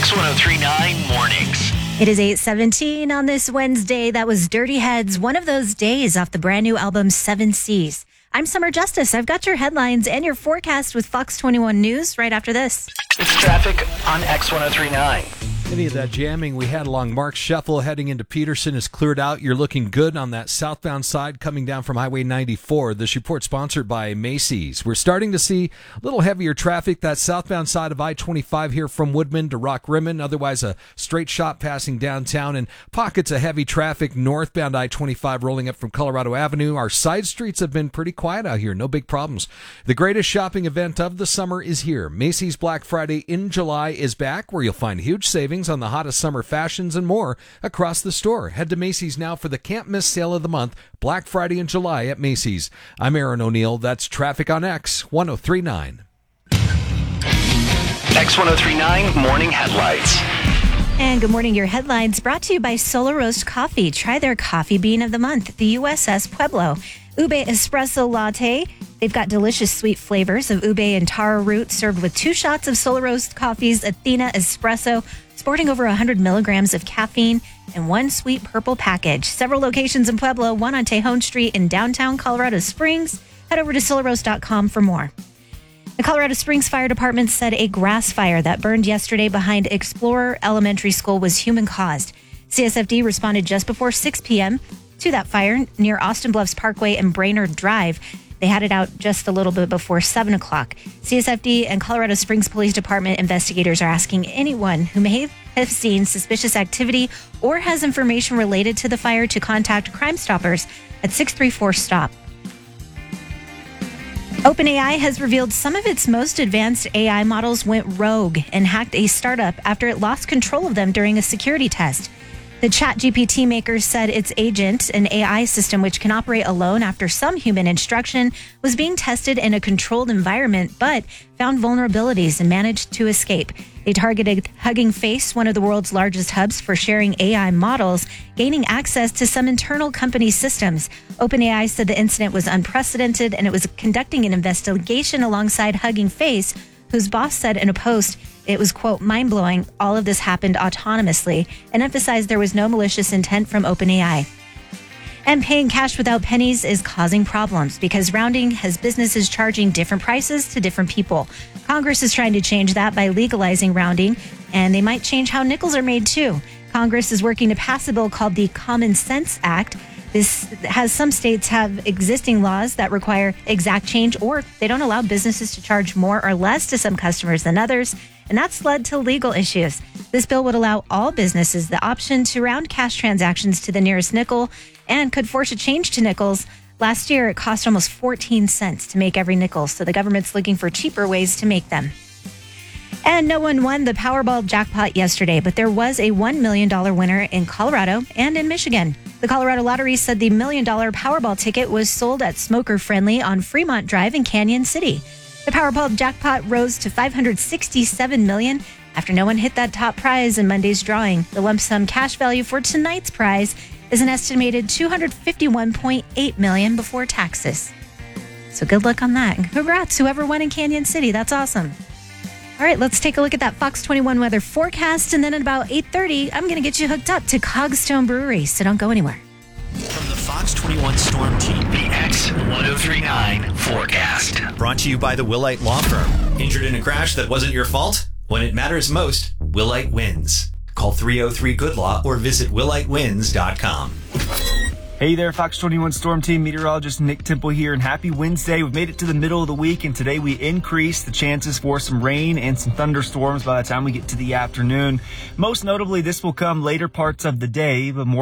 X1039 Mornings. It is 8:17 on this Wednesday. That was Dirty Heads, one of those days off the brand new album 7 Seas. I'm Summer Justice. I've got your headlines and your forecast with Fox 21 News right after this. It's traffic on X1039. Any of that jamming we had along Mark Shuffle heading into Peterson is cleared out. You're looking good on that southbound side coming down from Highway 94. This report sponsored by Macy's. We're starting to see a little heavier traffic that southbound side of I-25 here from Woodman to Rock Rimmon. Otherwise, a straight shot passing downtown and pockets of heavy traffic northbound I-25 rolling up from Colorado Avenue. Our side streets have been pretty quiet out here. No big problems. The greatest shopping event of the summer is here. Macy's Black Friday in July is back, where you'll find huge savings on the hottest summer fashions and more across the store. Head to Macy's now for the can't miss sale of the month, Black Friday in July at Macy's. I'm Aaron O'Neill. That's traffic on X1039. X1039 Morning Headlights. And good morning. Your headlines brought to you by Solo Roast Coffee. Try their coffee bean of the month, the USS Pueblo. Ube Espresso Latte. They've got delicious sweet flavors of ube and taro root served with 2 shots of Solo Roast Coffee's Athena Espresso, sporting over 100 milligrams of caffeine and 1 sweet purple package. Several locations in Pueblo, one on Tejon Street in downtown Colorado Springs. Head over to soloroast.com for more. The Colorado Springs Fire Department said a grass fire that burned yesterday behind Explorer Elementary School was human-caused. CSFD responded just before 6 p.m. to that fire near Austin Bluffs Parkway and Brainerd Drive. They had it out just a little bit before 7 o'clock. CSFD and Colorado Springs Police Department investigators are asking anyone who may have seen suspicious activity or has information related to the fire to contact Crime Stoppers at 634-STOP. OpenAI has revealed some of its most advanced AI models went rogue and hacked a startup after it lost control of them during a security test. The ChatGPT makers said its agent, an AI system which can operate alone after some human instruction, was being tested in a controlled environment, but found vulnerabilities and managed to escape. They targeted Hugging Face, one of the world's largest hubs for sharing AI models, gaining access to some internal company systems. OpenAI said the incident was unprecedented, and it was conducting an investigation alongside Hugging Face, whose boss said in a post it was, quote, mind-blowing all of this happened autonomously, and emphasized there was no malicious intent from OpenAI. And paying cash without pennies is causing problems because rounding has businesses charging different prices to different people. Congress is trying to change that by legalizing rounding, and they might change how nickels are made too. Congress is working to pass a bill called the Common Sense Act. This has some states have existing laws that require exact change, or they don't allow businesses to charge more or less to some customers than others, and that's led to legal issues. This bill would allow all businesses the option to round cash transactions to the nearest nickel and could force a change to nickels. Last year, it cost almost 14 cents to make every nickel, so the government's looking for cheaper ways to make them. And no one won the Powerball jackpot yesterday, but there was a $1 million winner in Colorado and in Michigan. The Colorado Lottery said the $1 million Powerball ticket was sold at Smoker Friendly on Fremont Drive in Canyon City. The Powerball jackpot rose to $567 million after no one hit that top prize in Monday's drawing. The lump sum cash value for tonight's prize is an estimated $251.8 million before taxes. So good luck on that. And congrats, whoever won in Canyon City. That's awesome. All right, let's take a look at that Fox 21 weather forecast. And then at about 8:30, I'm going to get you hooked up to Cogstone Brewery. So don't go anywhere. From the Fox 21 Storm Team, the X1039 forecast. Brought to you by the Willite Law Firm. Injured in a crash that wasn't your fault? When it matters most, Willite wins. Call 303-GOOD-LAW or visit willitewins.com. Hey there, Fox 21 Storm Team meteorologist Nick Temple here, and happy Wednesday. We've made it to the middle of the week, and today we increase the chances for some rain and some thunderstorms by the time we get to the afternoon. Most notably, this will come later parts of the day, but more